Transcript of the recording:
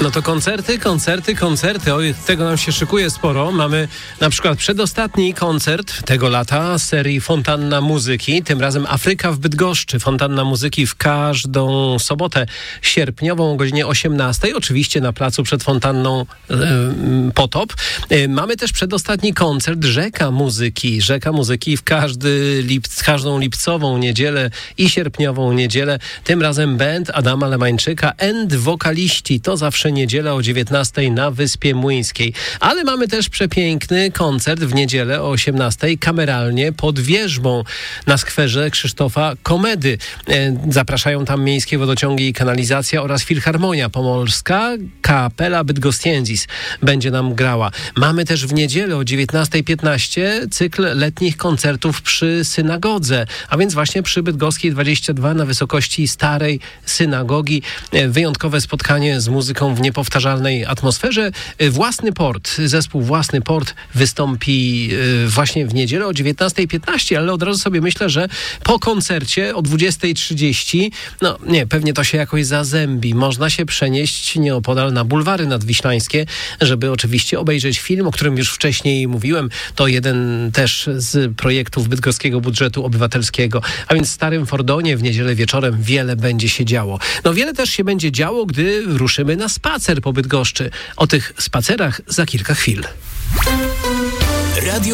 No to koncerty. Oj, tego nam się szykuje sporo. Mamy na przykład przedostatni koncert tego lata z serii Fontanna Muzyki. Tym razem Afryka w Bydgoszczy. Fontanna Muzyki w każdą sobotę sierpniową o godzinie 18. Oczywiście na placu przed fontanną Potop. Mamy też przedostatni koncert Rzeka Muzyki w każdą lipcową niedzielę i sierpniową niedzielę. Tym razem band Adama Lemańczyka and wokaliści. To zawsze niedziela o 19 na Wyspie Młyńskiej. Ale mamy też przepiękny koncert w niedzielę o 18 kameralnie pod Wierzbą na skwerze Krzysztofa Komedy. Zapraszają tam Miejskie Wodociągi i Kanalizacja oraz Filharmonia Pomorska. Kapela Bydgoszcz będzie nam grała. Mamy też w niedzielę o 19:15 cykl letnich koncertów przy synagodze, a więc właśnie przy Bydgoskiej 22 na wysokości starej synagogi. Wyjątkowe spotkanie z muzyką w niepowtarzalnej atmosferze. Zespół Własny Port wystąpi właśnie w niedzielę o 19:15, ale od razu sobie myślę, że po koncercie o 20:30, pewnie to się jakoś zazębi. Można się przenieść nieopodal na bulwary nadwiślańskie, żeby oczywiście obejrzeć film, o którym już wcześniej mówiłem. To jeden też z projektów bydgoskiego budżetu obywatelskiego. A więc w Starym Fordonie w niedzielę wieczorem wiele będzie się działo. Wiele też się będzie działo, gdy ruszymy na spacer po Bydgoszczy. O tych spacerach za kilka chwil.